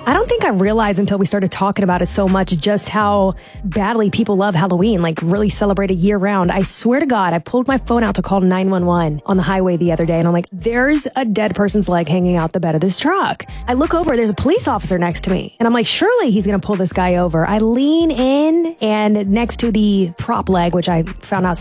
I don't think I realized until we started talking about it so much just how badly people love Halloween, like really celebrate it year round. I swear to God, I pulled my phone out to call 911 on the highway the other day, and I'm like, there's a dead person's leg hanging out the bed of this truck. I look over, there's a police officer next to me, and I'm like, surely he's going to pull this guy over. I lean in, and next to the prop leg, which I found out